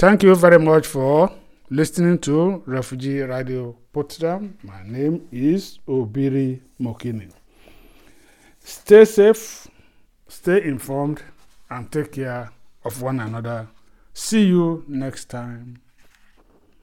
Thank you very much for listening to Refugee Radio Potsdam. My name is Obiri Mokini. Stay safe, stay informed, and take care of one another. See you next time.